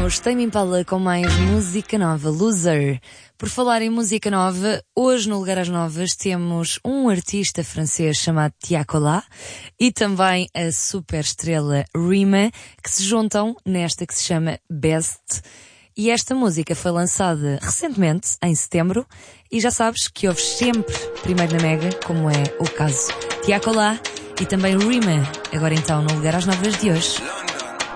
os Tame Impala com mais música nova, Loser. Por falar em música nova, hoje no Lugar às Novas temos um artista francês chamado Tiakola e também a super estrela Rima, que se juntam nesta que se chama Best. E esta música foi lançada recentemente, em setembro, e já sabes que ouves sempre primeiro na Mega, como é o caso Tiakola e também Rima, agora então no Lugar às Novas de hoje.